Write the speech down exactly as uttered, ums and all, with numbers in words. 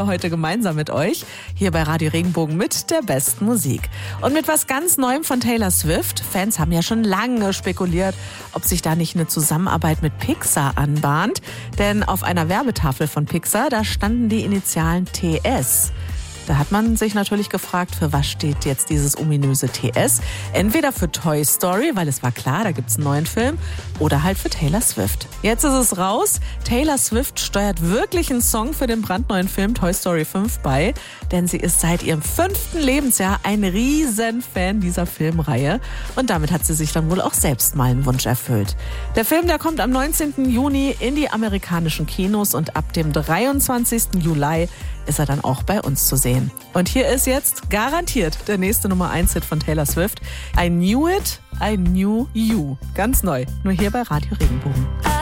Heute gemeinsam mit euch hier bei Radio Regenbogen mit der besten Musik. Und mit was ganz Neuem von Taylor Swift. Fans haben ja schon lange spekuliert, ob sich da nicht eine Zusammenarbeit mit Pixar anbahnt. Denn auf einer Werbetafel von Pixar, da standen die Initialen T S. Da hat man sich natürlich gefragt, für was steht jetzt dieses ominöse T S? Entweder für Toy Story, weil es war klar, da gibt's einen neuen Film, oder halt für Taylor Swift. Jetzt ist es raus. Taylor Swift steuert wirklich einen Song für den brandneuen Film Toy Story fünf bei, denn sie ist seit ihrem fünften Lebensjahr ein Riesenfan dieser Filmreihe. Und damit hat sie sich dann wohl auch selbst mal einen Wunsch erfüllt. Der Film, der kommt am neunzehnten Juni in die amerikanischen Kinos und ab dem dreiundzwanzigsten Juli ist er dann auch bei uns zu sehen. Und hier ist jetzt garantiert der nächste Nummer eins Hit von Taylor Swift. I Knew It, I Knew You. Ganz neu, nur hier bei Radio Regenbogen.